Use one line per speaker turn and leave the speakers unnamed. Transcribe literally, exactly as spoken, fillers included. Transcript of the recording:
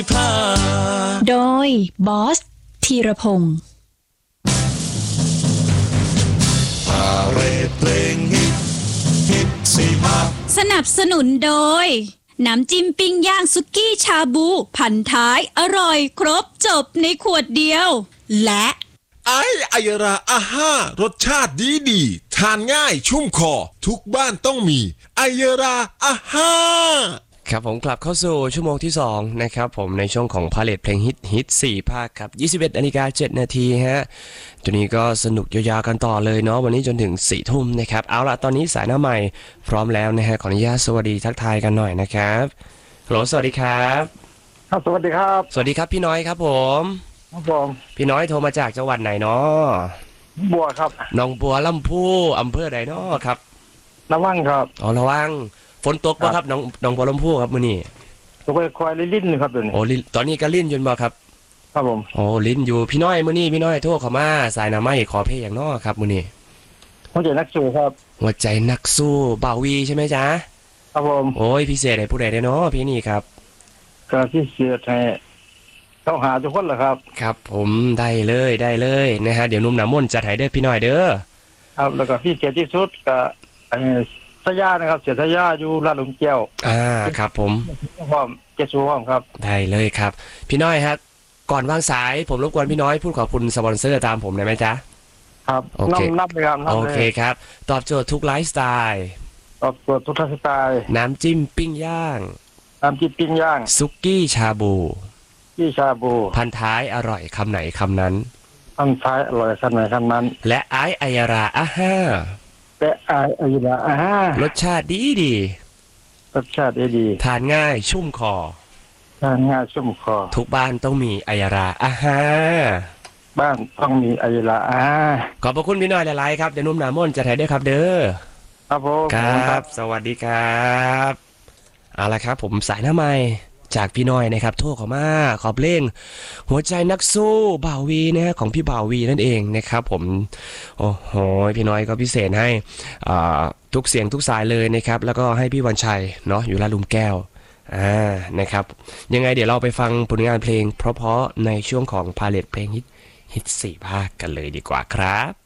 โดยบอสธีรพงศ์
พาเรดเพลงฮิตฮิตสี่ภาค
สนับสนุนโดยน้ำจิ้มปิ้งย่างสุกี้ชาบูพันท้ายอร่อยครบจบในขวดเดียวและ
ไอไอยราอาห้ารสชาติดีดีทานง่ายชุ่มคอทุกบ้านต้องมีไอยราอาห้า
ครับผมกลับเข้าสู่ชั่วโมงที่สองนะครับผมในช่วงของพาเลทเพลงฮิตฮิตสี่ภาคครับยี่สิบเอ็ดนาฬิกาเจ็ดนาทีฮะจุดนี้ก็สนุกยาวๆกันต่อเลยเนาะวันนี้จนถึงสี่ทุ่มนะครับเอาละตอนนี้สายหน้าใหม่พร้อมแล้วนะฮะขออนุญาตสวัสดีทักทายกันหน่อยนะครับฮัลโหลสวัสดีครับ
ครับสวัสดีครับ
สวัสดีครับพี่น้อยครับผม
ครับผม
พี่น้อยโทรมาจากจังหวัดไหนเนาะ
บัวครับ
หนองบัวลำพูอำเภอใดเนาะครับ
ระวังครับ
อ๋อระวังฝนตกป่ะครับน้องน้องบัวลำพูครับมื้อนี้
ตกไปควายลิ้นๆครับตอนนี้
โอ้ลิ้นตอนนี้ก็ลิ้นอยู่บ่ครับ
ครับผม
โอ้ลิ้นอยู่พี่น้อยมื้อนี้พี่น้อยโทรเข้ามาสายหน้าไม้ขอเพลงอย่างน้อครับมื้อนี้
หัวใจนักสู้ครับ
หัวใจนักสู้บ่าววีใช่ไหมจ๊ะ
ครับผม
โอ้ยพิเศษให้ผู้ใดได้เนาะพี่นี่ครับ
ก็พิเศษให้ต้องหาทุกคนแหละครับ
ครับผมได้เลยได้เลยนะฮะเดี๋ยวนุ่มน้ำมนต์จัดให้เด้อพี่น้อยเด้อ
ครับแล้วก็พิเศษที่สุดก็ไอ้สยานะครับเสียสยาอยู่ลาดหลุมแก้ว
อ่าครับผม
พร้อมเจ็ดสูพร้อมครับ
ได้เลยครับพี่น้อยครับก่อนวางสายผมรบกวนพี่น้อยพูดขอบคุณสปอนเซอร์ตามผมได้ไหมจ๊ะ
ครับน้ำนับเลยครับ
โอเคครับตอบโจทย์ทุกไลฟ์สไตล์
ตอบโจทย์ทุกไลฟ์สไตล์
น้ำจิ้มปิ้งย่าง
น้ำจิ้มปิ้งย่าง
ซุกี้ชาบู
ที่ชาบู
พันท้ายอร่อยคำไหนคำนั้น
พันท้ายอร่อยคำไหนคำนั้น
และไอไอยาราอาห้า
และไอไอยาราอาห้าร
สชาติดีดี
รสชาติดีดี
ทานง่ายชุ่มคอ
ทานง่ายชุ่มคอ
ทุกบ้านต้องมีไอยาราอาห้า
บ้านต้องมีไอยาราอาห้า
ขอบพระคุณพี่น้อยหลายๆครับเดี๋ยวนุ่มหนามนจะถ่ายด้วยครับเด้อ
ครับผม
ครับสวัสดีครับเอาละครับผมสายหน้าใหม่จากพี่น้อยนะครับโทรเข้ามาขอบเล่งหัวใจนักสู้บ่าววีนะฮะของพี่บ่าววีนั่นเองนะครับผมโอ้โหพี่น้อยก็พิเศษให้ทุกเสียงทุกสายเลยนะครับแล้วก็ให้พี่วันชัยเนาะอยู่ลาดหลุมแก้วอ่านะครับยังไงเดี๋ยวเราไปฟังผลงานเพลงเพราะๆในช่วงของพาเลทเพลงฮิตฮิตสี่ภาคกันเลยดีกว่าครับ